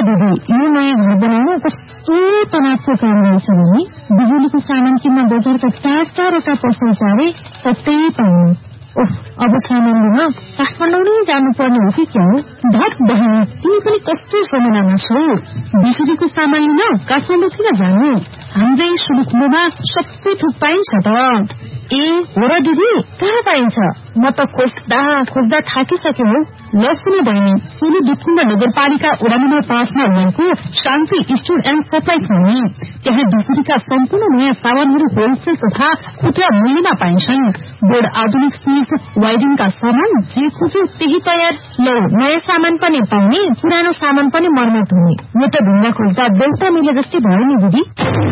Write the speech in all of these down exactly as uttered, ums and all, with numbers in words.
दिदी, यो नयाँ घर बनाउन कस्तो तनावको काम रहेछ भने बिजुलीको सामान किन्न बजारका चार चारवटा पसल चारे कतै पाउनु। ओह, अब सामान लिन काठमाडौँ नै जानुपर्ने हो कि क्या हो? धत बहिनी, तिमी पनि कस्तो समयमा छौ? बिजुलीको सामान लिन काठमाडौँ किन जानु? हाम्रै सुलुखुम्बुमा सबै थोक पाइन्छ त। ए हो र दिदी, कहाँ पाइन्छ? म त खोज्दा खोज्दा थाकिसके हो। ल सुन बहिनी, सोलु दुधकुण्ड नगरपालिका वडा नम्बर पाँचमा रहेको शान्ति स्टोर एन्ड सप्लाई छ नि। त्यहाँ बिजुलीका सम्पूर्ण नयाँ सामानहरू होलसेल तथा खुद्रा मूल्यमा पाइन्छन्। बोर्ड, आधुनिक स्विच, वायरिङका सामान जे खोज्यो त्यही तयार। ल, नयाँ सामान पनि पाउने, पुरानो सामान पनि मर्मत हुने। म त ढुङ्गा खोज्दा बेलुका मिले जस्तै भयो नि दिदी।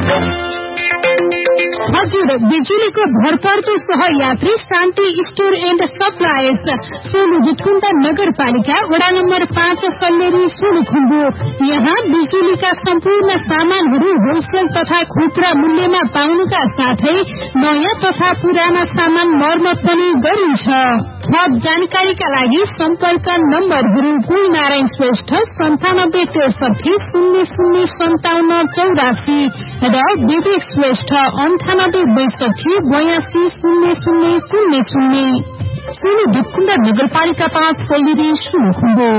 हजुर, बिजुलीको भरपर्दो सहयात्री शान्ति store and supplies, Solu Dudhkund नगरपालिका वडा नम्बर पाँच, सल्लेरी, सोलुखुम्बु। यहाँ बिजुलीका सम्पूर्ण सामानहरू होलसेल तथा खुद्रा मूल्यमा पाउनुका साथै नयाँ तथा पुराना सामान मर्मत पनि गरिन्छ। थप जानकारीका लागि सम्पर्क नम्बरहरू कुल नारायण श्रेष्ठ सन्तानब्बे त्रिसठी शून्य शून्य सन्ताउन्न चौरासी र विवेक श्रेष्ठ अन्ठानब्बे बैसठी बयासी शून्य शून्य शून्य शून्य। सोलु दुधकुण्ड नगरपालिका पाँच, सल्लेरी, सोलुखुम्बु।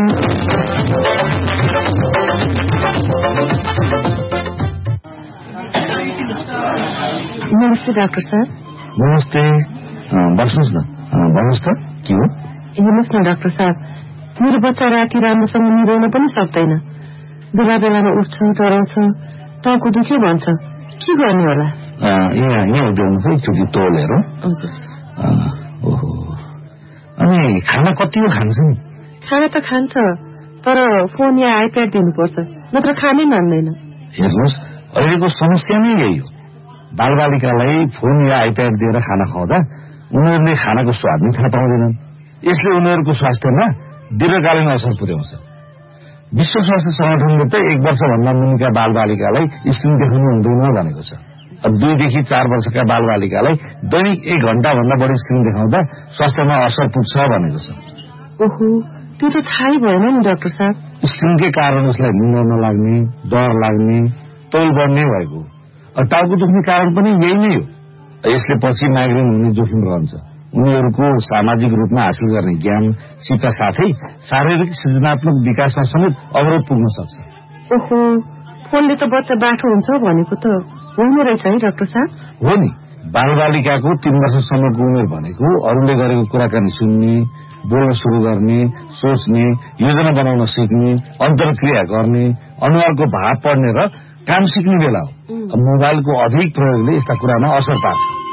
नमस्ते डाक्टर साहब। नमस्ते, बस्नुहोस् न। भन्नुहोस् त, के हो? हेर्नुहोस् न डाक्टर साहब, मेरो बच्चा राति राम्रोसँग निदाउन पनि सक्दैन। बेला बेलामा उठ्छ, डराउँछ, टाउको दुख्यो भन्छ। के गर्ने होला? यहाँ यहाँ उठाउनुहोस् है, एकचोटि तोलेर। हजुर। ओहो, अनि खाना कति हो खान्छ नि? खाना त खान्छ, तर फोन या आइप्याड दिनुपर्छ, नत्र खानै मान्दैन। हेर्नुहोस्, अहिलेको समस्या नै यही हो। बालबालिकालाई फोन या आइप्याड दिएर खाना खुवाउँदा उनीहरूले खानाको स्वाद नै थाहा पाउँदैनन्। यसले उनीहरूको स्वास्थ्यमा दीर्घकालीन असर पुर्याउँछ। विश्व स्वास्थ्य संगठनले त एक वर्षभन्दा मुनिका बालबालिकालाई स्क्रिन देखाउनु हुँदैन भनेको छ। अब दुईदेखि चार वर्षका बालबालिकालाई दैनिक एक घण्टा भन्दा बढी स्क्रिन देखाउँदा स्वास्थ्यमा असर पुग्छ भनेको छ। ओहो, त्यो त थाहै भएन नि डाक्टर साहब। स्क्रिनकै कारण उसलाई निद्रा नलाग्ने, डर लाग्ने, तौल बढ्ने भएको। टाउको दुख्ने कारण पनि यही नै हो। यसले पछि माइग्रेन हुने जोखिम रहन्छ। उनीहरूको सामाजिक रूपमा हासिल गर्ने ज्ञान सिपका साथै शारीरिक सृजनात्मक विकासमा समेत अवरोध पुग्न सक्छ। ओहो, फोनले त बच्चा बाठो हुन्छ भनेको त होइन रहेछ है डाक्टर साहब? हो नि, बालबालिकाको तीन वर्षसम्मको उमेर भनेको अरूले गरेको कुराकानी सुन्ने, बोल्न सुरु गर्ने, सोच्ने, योजना बनाउन सिक्ने, अन्तर्क्रिया गर्ने, अनुहारको भाव पढ्ने र काम सिक्ने बेला हो। मोबाइलको अधिक प्रयोगले यस्ता कुरामा असर पार्छ।